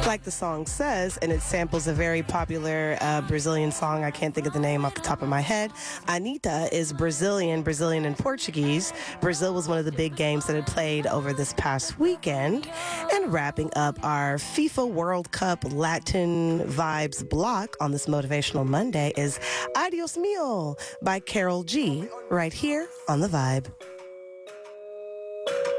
Like the song says, and it samples a very popular Brazilian song. I can't think of the name off the top of my head. Anitta is Brazilian in Portuguese. Brazil was one of the big games that had played over this past weekend. And wrapping up our FIFA World Cup Latin vibes block on this Motivational Monday is Adios Mio by Carol G right here on The Vibe.